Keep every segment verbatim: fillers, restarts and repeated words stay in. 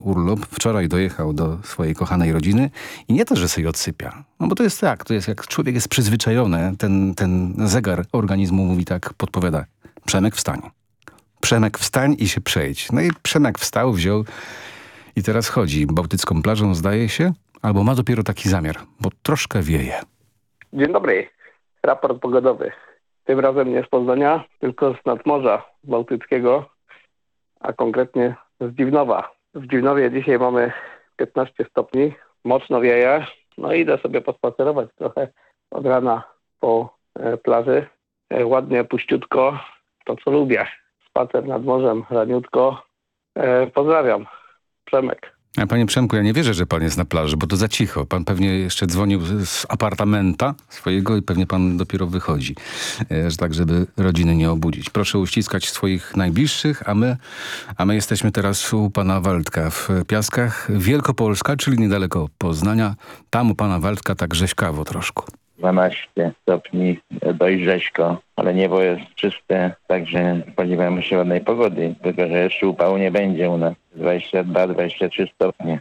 urlop. Wczoraj dojechał do swojej kochanej rodziny i nie to, że sobie odsypia. No bo to jest tak, to jest jak człowiek jest przyzwyczajony, ten, ten zegar organizmu mówi tak, podpowiada. Przemek, wstań. Przemek, wstań i się przejdź. No i Przemek wstał, wziął i teraz chodzi bałtycką plażą, zdaje się, albo ma dopiero taki zamiar, bo troszkę wieje. Dzień dobry. Raport pogodowy. Tym razem nie z Poznania, tylko z nadmorza bałtyckiego, a konkretnie z Dziwnowa. W Dziwnowie dzisiaj mamy piętnaście stopni, mocno wieje. No idę sobie pospacerować trochę od rana po e, plaży. E, ładnie, puściutko, to co lubię. Spacer nad morzem, raniutko. E, pozdrawiam. Przemek. A panie Przemku, ja nie wierzę, że pan jest na plaży, bo to za cicho. Pan pewnie jeszcze dzwonił z, z apartamenta swojego i pewnie pan dopiero wychodzi. E, tak, żeby rodziny nie obudzić. Proszę uściskać swoich najbliższych, a my, a my jesteśmy teraz u pana Waldka w Piaskach. Wielkopolska, czyli niedaleko Poznania. Tam u pana Waldka tak rzeźkawo troszkę. dwanaście stopni, dość rzeźko, ale niebo jest czyste, także spodziewamy się ładnej pogody, tylko że jeszcze upału nie będzie u nas. dwadzieścia dwa dwadzieścia trzy stopnie.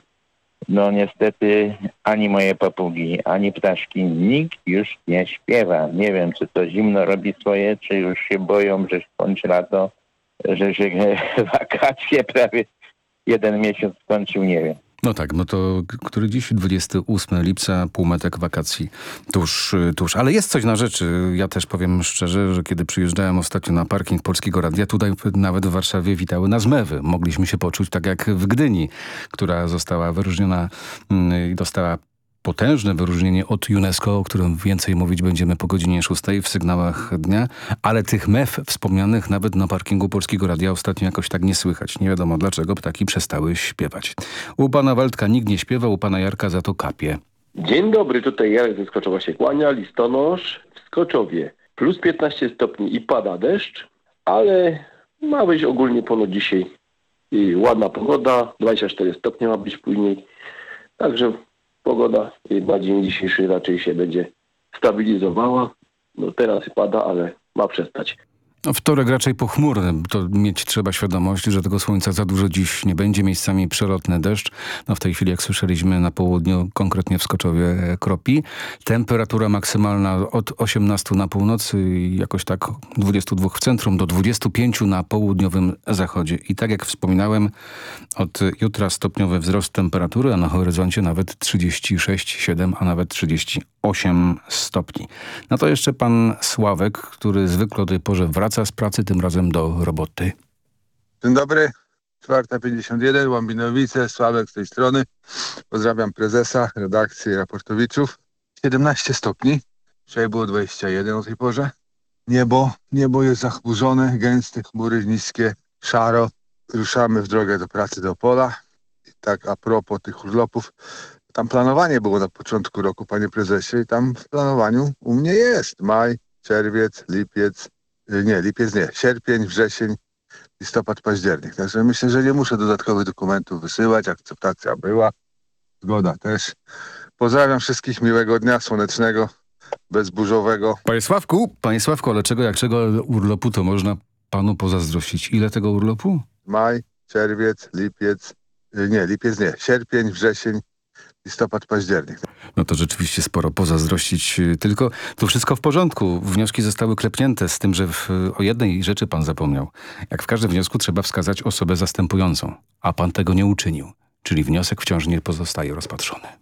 No niestety ani moje papugi, ani ptaszki, nikt już nie śpiewa. Nie wiem, czy to zimno robi swoje, czy już się boją, że skończy lato, że się wakacje prawie jeden miesiąc skończył, nie wiem. No tak, no to który dziś? dwudziestego ósmego lipca, półmetek wakacji tuż, tuż. Ale jest coś na rzeczy. Ja też powiem szczerze, że kiedy przyjeżdżałem ostatnio na parking Polskiego Radia, tutaj nawet w Warszawie witały nas mewy. Mogliśmy się poczuć tak jak w Gdyni, która została wyróżniona i dostała potężne wyróżnienie od UNESCO, o którym więcej mówić będziemy po godzinie szóstej w sygnałach dnia, ale tych mew wspomnianych nawet na parkingu Polskiego Radia ostatnio jakoś tak nie słychać. Nie wiadomo dlaczego ptaki przestały śpiewać. U pana Waldka nikt nie śpiewa, u pana Jarka za to kapie. Dzień dobry, tutaj Jarek ze Skoczowa się kłania, listonosz w Skoczowie. Plus piętnaście stopni i pada deszcz, ale ma być ogólnie ponoć dzisiaj i ładna pogoda, dwadzieścia cztery stopnie ma być później, także pogoda na dzień dzisiejszy raczej się będzie stabilizowała. No teraz pada, ale ma przestać. No, wtorek raczej pochmurny. To mieć trzeba świadomość, że tego słońca za dużo dziś nie będzie. Miejscami przelotny deszcz. No w tej chwili, jak słyszeliśmy, na południu, konkretnie w Skoczowie, kropi. Temperatura maksymalna od osiemnastu na północy i jakoś tak dwudziestu dwóch w centrum do dwudziestu pięciu na południowym zachodzie. I tak jak wspominałem, od jutra stopniowy wzrost temperatury, a na horyzoncie nawet trzydzieści sześć, siedem, a nawet trzydzieści osiem stopni. No to jeszcze pan Sławek, który zwykle o tej porze wraca z pracy, tym razem do roboty. Dzień dobry, czwarta pięćdziesiąt jeden, Łambinowice, Sławek z tej strony. Pozdrawiam prezesa, redakcji Raportowiczów. siedemnaście stopni, wczoraj było dwadzieścia jeden o tej porze. Niebo, niebo jest zachmurzone, gęste chmury, niskie, szaro. Ruszamy w drogę do pracy, do pola. I tak a propos tych urlopów, tam planowanie było na początku roku, panie prezesie, i tam w planowaniu u mnie jest maj, czerwiec, lipiec, nie, lipiec nie, sierpień, wrzesień, listopad, październik. Także myślę, że nie muszę dodatkowych dokumentów wysyłać, akceptacja była, zgoda też. Pozdrawiam wszystkich, miłego dnia, słonecznego, bezburzowego. Panie Sławku, panie Sławku, ale czego jak czego urlopu to można panu pozazdrościć? Ile tego urlopu? Maj, czerwiec, lipiec, nie, lipiec nie, sierpień, wrzesień, listopad, październik. No to rzeczywiście sporo pozazdrościć. Tylko to wszystko w porządku. Wnioski zostały klepnięte z tym, że w, o jednej rzeczy pan zapomniał. Jak w każdym wniosku trzeba wskazać osobę zastępującą, a pan tego nie uczynił. Czyli wniosek wciąż nie pozostaje rozpatrzony.